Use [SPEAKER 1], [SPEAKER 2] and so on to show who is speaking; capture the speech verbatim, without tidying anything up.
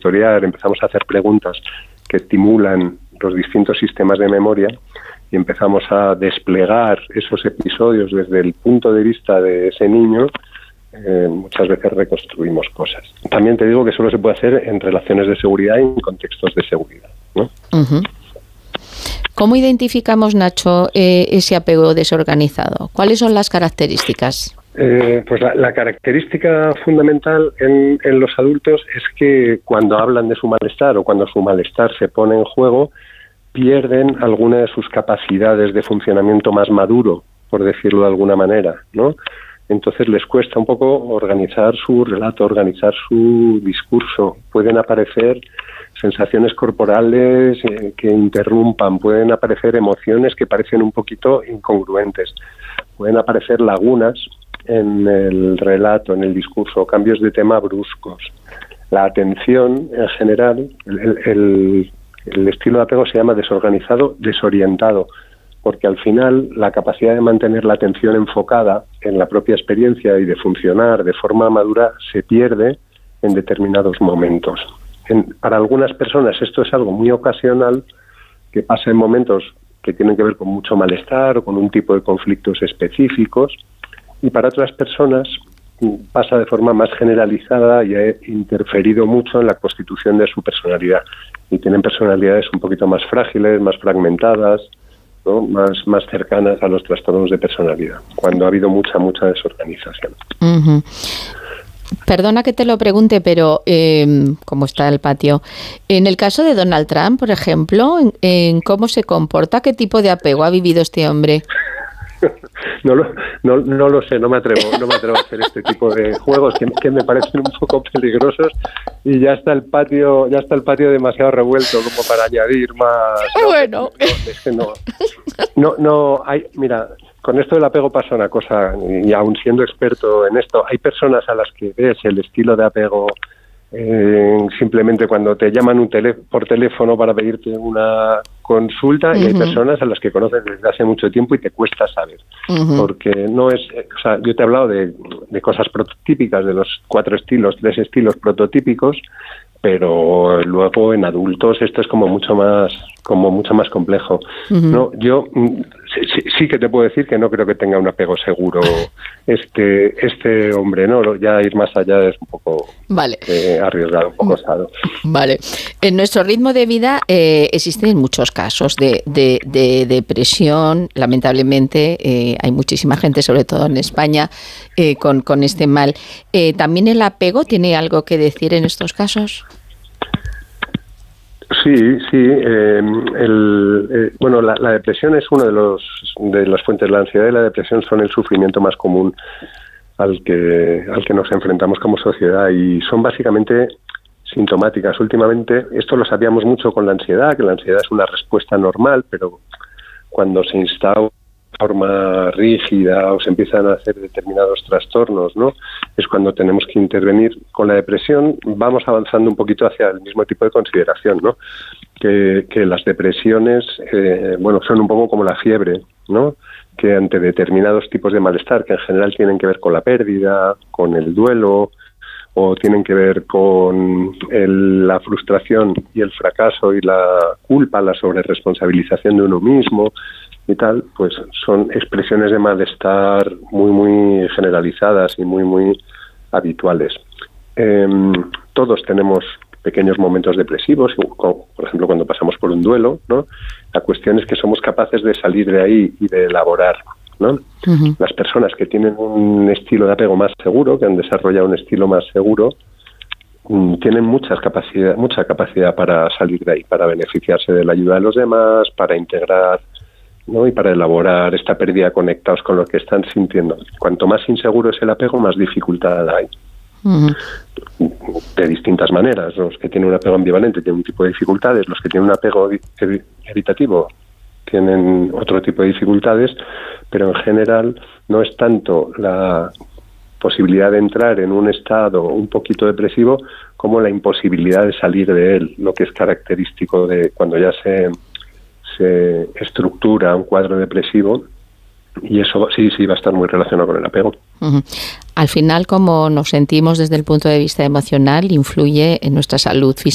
[SPEAKER 1] monitorear, empezamos a hacer preguntas que estimulan los distintos sistemas de memoria y empezamos a desplegar esos episodios desde el punto de vista de ese niño, eh, muchas veces reconstruimos cosas. También te digo que solo se puede hacer en relaciones de seguridad y en contextos de seguridad, ¿no?
[SPEAKER 2] Uh-huh. ¿Cómo identificamos, Nacho, eh, ese apego desorganizado? ¿Cuáles son las características?
[SPEAKER 1] Eh, pues la, la característica fundamental en, en los adultos es que cuando hablan de su malestar o cuando su malestar se pone en juego, pierden alguna de sus capacidades de funcionamiento más maduro, por decirlo de alguna manera, ¿no? Entonces les cuesta un poco organizar su relato, organizar su discurso. Pueden aparecer sensaciones corporales eh, que interrumpan, pueden aparecer emociones que parecen un poquito incongruentes, pueden aparecer lagunas en el relato, en el discurso, cambios de tema bruscos. La atención, en general, el, el, el estilo de apego se llama desorganizado, desorientado, porque al final la capacidad de mantener la atención enfocada en la propia experiencia y de funcionar de forma madura se pierde en determinados momentos. En, para algunas personas esto es algo muy ocasional, que pasa en momentos que tienen que ver con mucho malestar o con un tipo de conflictos específicos, y para otras personas pasa de forma más generalizada y ha interferido mucho en la constitución de su personalidad. Y tienen personalidades un poquito más frágiles, más fragmentadas, ¿no? más, más cercanas a los trastornos de personalidad, cuando ha habido mucha, mucha desorganización.
[SPEAKER 2] Uh-huh. Perdona que te lo pregunte, pero eh, ¿cómo está el patio? En el caso de Donald Trump, por ejemplo, en, en cómo se comporta, ¿qué tipo de apego ha vivido este hombre?
[SPEAKER 1] No lo, no, no lo sé, no me atrevo, no me atrevo a hacer este tipo de juegos que, que me parecen un poco peligrosos, y ya está el patio, ya está el patio demasiado revuelto como para añadir más. No,
[SPEAKER 2] bueno,
[SPEAKER 1] no, es que no, no, no hay, mira, con esto del apego pasa una cosa, y aún siendo experto en esto, hay personas a las que ves el estilo de apego eh, simplemente cuando te llaman un tele, por teléfono para pedirte una consulta, uh-huh. y hay personas a las que conoces desde hace mucho tiempo y te cuesta saber, uh-huh. porque no es, o sea, yo te he hablado de, de cosas prototípicas, de los cuatro estilos, tres estilos prototípicos, pero luego en adultos esto es como mucho más, como mucho más complejo. Uh-huh. No, yo sí, sí que te puedo decir que no creo que tenga un apego seguro este este hombre, no, ya ir más allá es un poco
[SPEAKER 2] vale.
[SPEAKER 1] eh, arriesgado, un poco osado.
[SPEAKER 2] Vale. En nuestro ritmo de vida eh, existen muchos casos de, de, de depresión. Lamentablemente eh, hay muchísima gente, sobre todo en España, eh, con, con este mal. Eh, ¿También el apego tiene algo que decir en estos casos?
[SPEAKER 1] Sí, sí. Eh, el, eh, bueno, la, la depresión es una de los de las fuentes. La ansiedad y la depresión son el sufrimiento más común al que al que nos enfrentamos como sociedad, y son básicamente sintomáticas. Últimamente, esto lo sabíamos mucho con la ansiedad, que la ansiedad es una respuesta normal, pero cuando se instaura de forma rígida o se empiezan a hacer determinados trastornos, ¿no? Es cuando tenemos que intervenir. Con la depresión vamos avanzando un poquito hacia el mismo tipo de consideración, ¿no? Que, que las depresiones, eh, bueno, son un poco como la fiebre, ¿no? Que ante determinados tipos de malestar, que en general tienen que ver con la pérdida, con el duelo, o tienen que ver con el, la frustración y el fracaso y la culpa, la sobreresponsabilización de uno mismo y tal, pues son expresiones de malestar muy, muy generalizadas y muy, muy habituales. Eh, todos tenemos pequeños momentos depresivos, como, por ejemplo, cuando pasamos por un duelo, ¿no? La cuestión es que somos capaces de salir de ahí y de elaborar, ¿no? Uh-huh. Las personas que tienen un estilo de apego más seguro, que han desarrollado un estilo más seguro, mm, tienen muchas capacidad, mucha capacidad para salir de ahí, para beneficiarse de la ayuda de los demás, para integrar, ¿no? Y para elaborar esta pérdida conectados con lo que están sintiendo. Cuanto más inseguro es el apego, más dificultad hay. Uh-huh. De distintas maneras. Los que tienen un apego ambivalente tienen un tipo de dificultades, los que tienen un apego evitativo tienen otro tipo de dificultades, pero en general no es tanto la posibilidad de entrar en un estado un poquito depresivo como la imposibilidad de salir de él, lo que es característico de cuando ya se, se estructura un cuadro depresivo, y eso sí, sí va a estar muy relacionado con el apego.
[SPEAKER 2] Uh-huh. Al final, cómo nos sentimos desde el punto de vista emocional influye en nuestra salud física.